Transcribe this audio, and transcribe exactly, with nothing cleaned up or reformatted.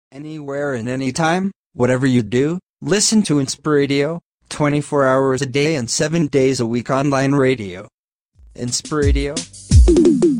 Anywhere and anytime, whatever you do, listen to Inspiradio, twenty-four hours a day and seven days a week online radio. Inspiradio.